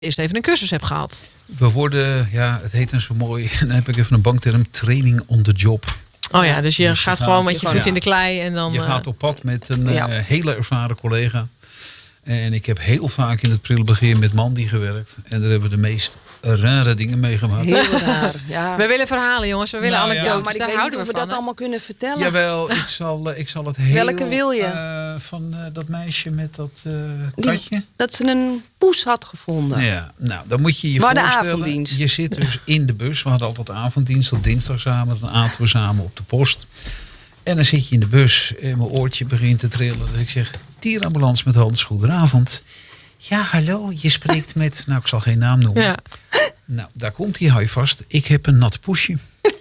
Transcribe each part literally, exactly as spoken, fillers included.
eerst even een cursus hebt gehad. We worden, ja, het heet dan zo mooi, en dan heb ik even een bankterm, training on the job. Oh ja, dus je Dus je gaat gaat- gewoon met je ja. voet in de klei en dan... Je uh, gaat op pad met een Ja. uh, hele ervaren collega. En ik heb heel vaak in het prille begin met Mandy gewerkt. En daar hebben we de meest rare dingen meegemaakt. Heel raar. Ja. We willen verhalen, jongens. We willen Nou, ja. anekdotes. Ja, maar ik Daar weet niet houden of we we van. dat hè? allemaal kunnen vertellen. Jawel, ik zal, uh, ik zal het heel... Welke wil je? Uh, van uh, dat meisje met dat uh, Die- katje. Dat ze een poes had gevonden. Ja, nou, dan moet je je We hadden voorstellen. avonddienst. Je zit dus in de bus. We hadden altijd avonddienst op dinsdag samen. Dan aten we samen op de post. En dan zit je in de bus en mijn oortje begint te trillen. Dus ik zeg, dierambulance met Hans, goedenavond. Ja, hallo, je spreekt met... Nou, ik zal geen naam noemen. Ja. Nou, daar komt hij, hou je vast. Ik heb een nat poesje.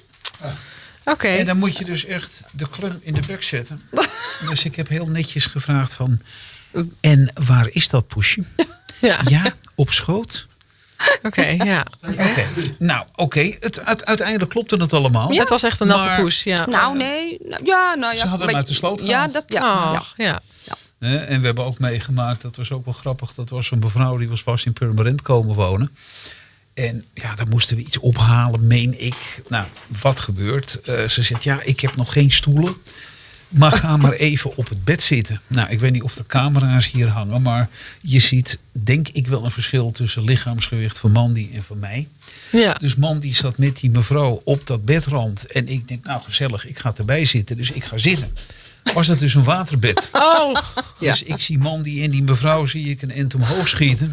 Oké. Okay. En dan moet je dus echt de klum in de bek zetten. Dus ik heb heel netjes gevraagd van... En waar is dat poesje? Ja. Ja, op schoot. Oké, okay, ja. Okay. Nou, oké. Okay. Het, het, uiteindelijk klopte het allemaal. Ja. Het was echt een natte Maar- poes, ja. Nou, nee. Nou, ja, nou ja. Ze hadden hem uit de sloot Ja, gehaald. dat, ja, Oh, ja. ja. Hè, en we hebben ook meegemaakt, dat was ook wel grappig. Dat was een mevrouw die was pas in Purmerend komen wonen. En ja, daar moesten we iets ophalen, meen ik. Nou, wat gebeurt? Uh, ze zegt, ja, ik heb nog geen stoelen. Maar ga maar even op het bed zitten. Nou, ik weet niet of de camera's hier hangen. Maar je ziet, denk ik, wel een verschil tussen lichaamsgewicht van Mandy en van mij. Ja. Dus Mandy zat met die mevrouw op dat bedrand. En ik denk, nou gezellig, ik ga erbij zitten. Dus ik ga zitten. Was het dus een waterbed. Oh, Ja. Dus ik zie Mandy en die mevrouw zie ik een end omhoog schieten.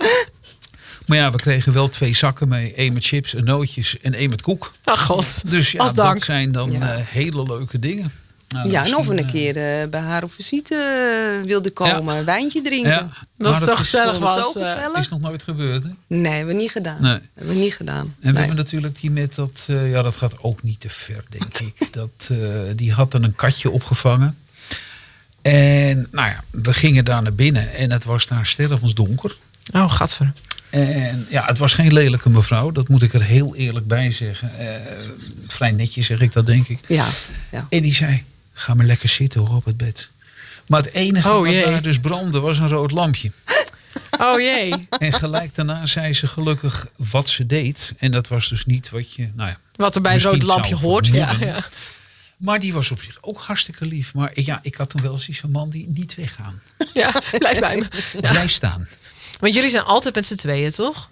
Maar ja, we kregen wel twee zakken mee. Eén met chips en nootjes en één met koek. oh god. Dus ja, Als dank. dat zijn dan Ja. uh, hele leuke dingen. Nou, Ja, en of we misschien, een uh, keer uh, bij haar op visite uh, wilde komen, een wijntje drinken. Ja, Dat maar het zo gezellig Dat is was. zo uh, gezellig. is nog nooit gebeurd, hè? Nee, hebben we niet gedaan. Nee. Hebben we niet gedaan. En we Nee. hebben natuurlijk die met dat... Uh, ja, dat gaat ook niet te ver, denk ik. Dat, uh, die had dan een katje opgevangen. En nou ja, we gingen daar naar binnen. En het was daar stervensdonker. Oh, gadver. En ja, het was geen lelijke mevrouw. Dat moet ik er heel eerlijk bij zeggen. Uh, vrij netjes zeg ik dat, denk ik. Ja, ja. En die zei, ga maar lekker zitten hoor, op het bed. Maar het enige Oh, wat jee. daar dus brandde was een rood lampje. Oh jee. En gelijk daarna zei ze gelukkig wat ze deed. En dat was dus niet wat je... Nou ja, Wat er bij het misschien rode lampje zou hoort. Ja, vermoeden. ja. Maar die was op zich ook hartstikke lief. Maar ja, ik had toen wel zoiets van, man, die niet weggaan. ja, blijf bij me. Ja. Blijf staan. Want jullie zijn altijd met z'n tweeën, toch?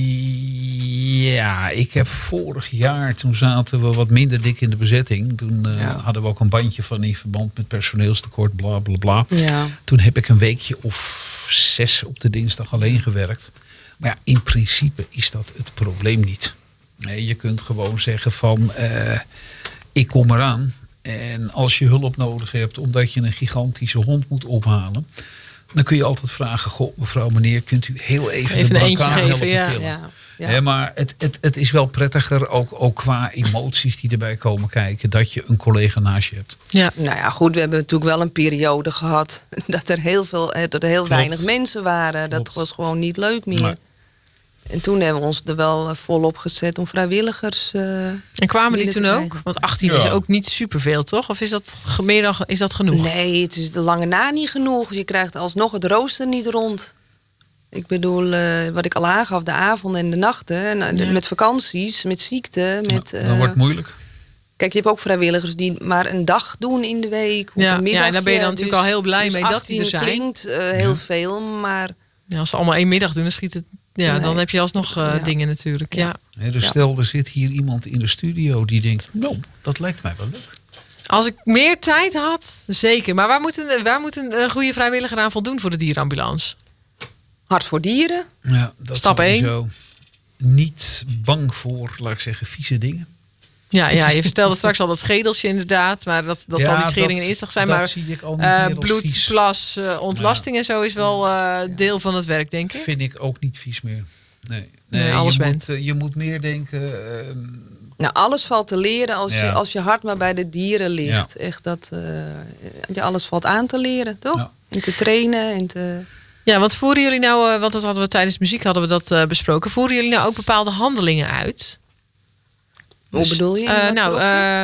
Ja, ik heb vorig jaar, toen zaten we wat minder dik in de bezetting. Toen uh, Ja. hadden we ook een bandje van in verband met personeelstekort, bla bla bla. Ja. Toen heb ik een weekje of zes op de dinsdag alleen gewerkt. Maar ja, in principe is dat het probleem niet. Nee, je kunt gewoon zeggen van, uh, ik kom eraan. En als je hulp nodig hebt omdat je een gigantische hond moet ophalen, dan kun je altijd vragen, goh, mevrouw, meneer, kunt u heel even, Even de een eentje brancard geven, helpen ja. tillen? Ja, ja. Hè, maar het, het, het is wel prettiger, ook, ook qua emoties die erbij komen kijken, dat je een collega naast je hebt. Ja. Nou ja, goed, we hebben natuurlijk wel een periode gehad dat er heel, veel, eh, dat er heel weinig mensen waren. Dat Klopt. was gewoon niet leuk meer. Nee. En toen hebben we ons er wel eh, volop gezet om vrijwilligers. uh, En kwamen die binnen toen te ook? krijgen. Want achttien Ja. is ook niet superveel, toch? Of is dat ge- meer dan is dat genoeg? Nee, het is de lange na niet genoeg. Je krijgt alsnog het rooster niet rond. Ik bedoel, eh, wat ik al aangaf, de avonden en de nachten. En, eh, de- Ja. met vakanties, met ziekte. Met, dat eh, wordt het moeilijk. Kijk, je hebt ook vrijwilligers die maar een dag doen in de week. Of Ja, een ja, middagje. en daar ben je dan Dus- natuurlijk al heel blij dus mee dat die er achttien zijn. klinkt eh, heel veel, maar Ja, als ze allemaal één middag doen, dan schiet het. Ja, Nee. dan heb je alsnog uh, Ja. dingen natuurlijk. Ja. Hè, dus Ja. stel, er zit hier iemand in de studio die denkt, nou, dat lijkt mij wel leuk. Als ik meer tijd had, zeker. Maar waar moet een, waar moet een, een goede vrijwilliger aan voldoen voor de dierenambulance? Hart voor Dieren. Ja, dat Stap sowieso. Niet bang voor, laat ik zeggen, vieze dingen. Ja, ja, je vertelde straks al dat schedeltje inderdaad. Maar dat, dat Ja, zal niet schering dat- en inslag zijn. dat Maar zie ik al niet eh, meer als bloed, vies. plas, eh, ontlasting en zo is wel eh, deel van het werk, denk ik. Vind ik ook niet vies meer. Nee, Nee, alles je, bent. moet, eh, je moet meer denken, eh, Nou, alles valt te leren als, Ja. je, als je hart maar bij de dieren ligt. Echt dat, eh, ja, alles valt aan te leren, toch? Ja. En te trainen en te... Ja, want voeren jullie nou, eh, want dat hadden we tijdens muziek hadden we dat eh, besproken. Voeren jullie nou ook bepaalde handelingen uit? Hoe Dus, bedoel je? In eh, wat nou, voor opzicht? eh,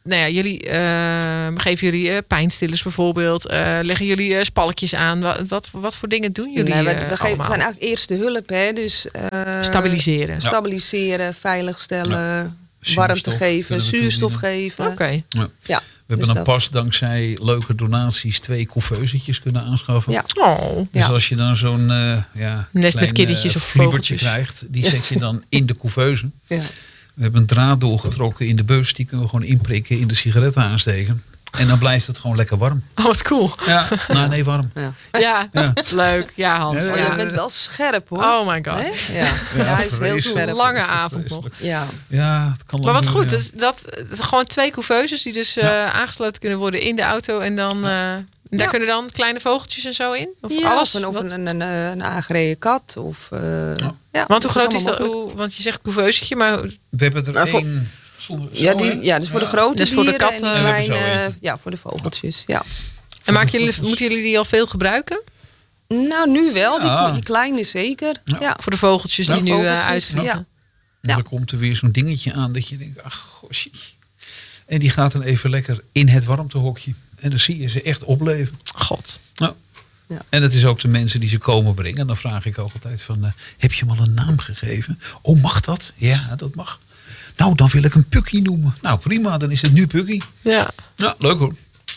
nou ja, jullie uh, geven jullie uh, pijnstillers bijvoorbeeld. Uh, leggen jullie uh, spalkjes aan. Wat, wat, wat voor dingen doen jullie nee, we, uh, we geven, allemaal? Het zijn eigenlijk eerste hulp. Hè? Dus, uh, stabiliseren. Ja. Stabiliseren, veiligstellen, ja. warmte geven, zuurstof geven. Oké. Okay. Ja. Ja. We hebben dus dan pas dankzij leuke donaties twee couveusjes kunnen aanschaffen. Ja. Oh. Dus ja. als je dan zo'n uh, ja, nest met kiddetjes of vogeltjes krijgt, die zet je dan in de couveuse. Ja. We hebben een draad doorgetrokken in de bus, die kunnen we gewoon inprikken, in de sigaretten aansteken. En dan blijft het gewoon lekker warm. Oh, wat cool. Ja, nou nee, warm. Ja, ja, ja. Leuk. Ja, Hans. Oh, ja. Je bent wel scherp hoor. Oh my god. Nee? Ja. Ja, ja, hij is heel scherp. Een lange avond nog. Ja. Ja, het kan maar wat doen, goed, ja. dus dat, gewoon twee couveuses die dus uh, ja. aangesloten kunnen worden in de auto. En dan, uh, daar ja. kunnen dan kleine vogeltjes en zo in? Of ja, alles? Of, een, of een, een, een, een aangereden kat. Of, uh, ja. Ja, want hoe groot is dat? Hoe, want je zegt couveusetje, maar... We hebben er uh, één... Zo, ja, die, ja, dus voor ja. de grote dus dieren voor de katten, en die kleine, ja, voor de vogeltjes. Ja. En maken jullie, moeten jullie die al veel gebruiken? Nou, nu wel. Ja. Die, die kleine zeker. Ja. Ja. Voor de vogeltjes ja, die nu vogeltjes, uh, uitvliegen. Ja. En dan ja. komt er weer zo'n dingetje aan dat je denkt, ach gosje. En die gaat dan even lekker in het warmtehokje. En dan zie je ze echt opleven. God. Nou. Ja. En het is ook de mensen die ze komen brengen. Dan vraag ik ook altijd van, uh, heb je hem al een naam gegeven? Oh, mag dat? Ja, dat mag. Nou, dan wil ik een Pukkie noemen. Nou, prima, dan is het nu Pukkie. Ja. Ja, leuk hoor.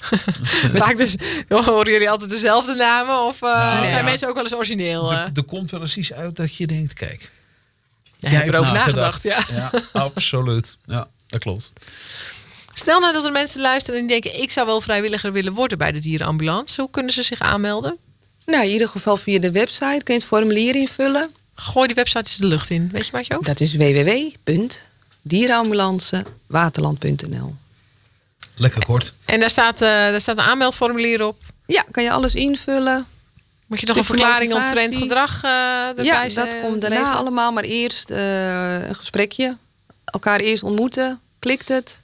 Vaak dus, horen jullie altijd dezelfde namen? Of uh, nou, zijn ja. mensen ook wel eens origineel? Uh? Er, er komt wel eens iets uit dat je denkt, kijk. Ja, jij hebt erover nagedacht. Ja. ja, absoluut. Ja, dat klopt. Stel nou dat er mensen luisteren en die denken, ik zou wel vrijwilliger willen worden bij de dierenambulance. Hoe kunnen ze zich aanmelden? Nou, in ieder geval via de website kun je het formulier invullen. Gooi die website eens de lucht in. Weet je wat je ook? Dat is w w w punt dierenambulance waterland punt n l. Lekker kort. En daar staat, uh, daar staat een aanmeldformulier op. Ja, kan je alles invullen. Moet je nog een verklaring omtrent gedrag uh, erbij Ja, zijn, dat komt daarna leveren? allemaal. Maar eerst uh, een gesprekje. Elkaar eerst ontmoeten. Klikt het.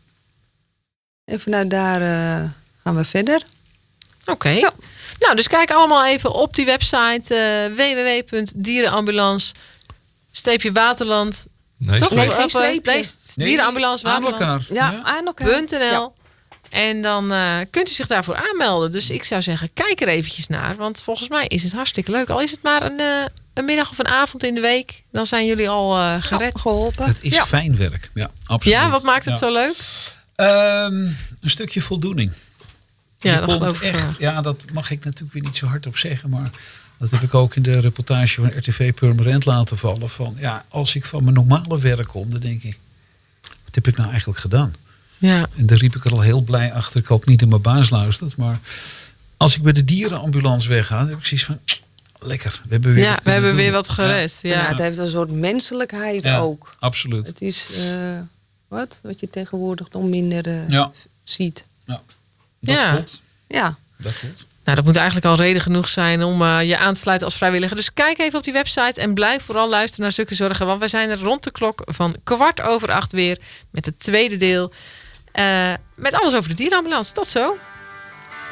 En vanuit daar uh, gaan we verder. Oké. Okay. Ja. Nou, dus kijk allemaal even op die website uh, w w w punt dierenambulance waterland. Nee, Toch? Nee, geen streepje. Nee, dierenambulance aan waterland. elkaar. Ja, Ja. aan elkaar. .nl. Ja. En dan uh, kunt u zich daarvoor aanmelden. Dus ik zou zeggen, kijk er eventjes naar. Want volgens mij is het hartstikke leuk. Al is het maar een, uh, een middag of een avond in de week. Dan zijn jullie al uh, gered. Ja, geholpen. Het is ja. fijn werk. Ja, absoluut. Ja, wat maakt het ja. zo leuk? Um, een stukje voldoening. Ja, je dat komt geloof ik echt, wel. ja, dat mag ik natuurlijk weer niet zo hard op zeggen. Maar dat heb ik ook in de reportage van R T V Purmerend laten vallen. Van, ja, als ik van mijn normale werk kom, dan denk ik, wat heb ik nou eigenlijk gedaan? Ja. En daar riep ik er al heel blij achter. Ik hoop niet dat mijn baas luistert. Maar als ik bij de dierenambulance wegga, dan heb ik zoiets van, lekker. We hebben weer, Ja, wat, we hebben doen. weer wat gered. Ja. Ja. Ja. Ja, het heeft een soort menselijkheid Ja, ook. absoluut. Het is uh, wat? Wat je tegenwoordig nog minder uh, Ja. ziet. Ja, dat Ja. klopt. Ja. Dat klopt. Nou, dat moet eigenlijk al reden genoeg zijn om uh, je aan te sluiten als vrijwilliger. Dus kijk even op die website en blijf vooral luisteren naar Zulke Zorgen. Want wij zijn er rond de klok van kwart over acht weer met het tweede deel. Uh, met alles over de dierenambulance. Tot zo.